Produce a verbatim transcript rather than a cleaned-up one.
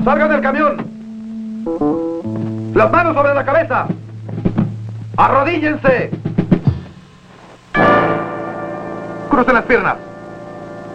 ¡Salgan del camión! ¡Las manos sobre la cabeza! ¡Arrodíllense! ¡Crucen las piernas!